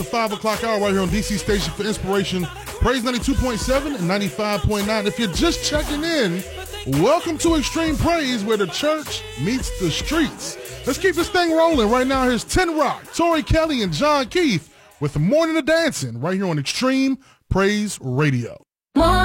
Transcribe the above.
The 5 o'clock hour right here on DC Station for Inspiration. Praise 92.7 and 95.9. If you're just checking in, welcome to Extreme Praise, where the church meets the streets. Let's keep this thing rolling. Right now, here's Ten Rock, Tori Kelly, and John Keith with the Morning of Dancing right here on Extreme Praise Radio.